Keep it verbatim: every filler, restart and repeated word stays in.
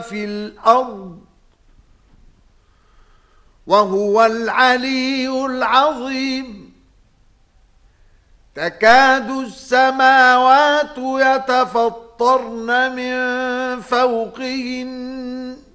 وفي الأرض وهو العلي العظيم. تكاد السماوات يتفطرن من فوقهن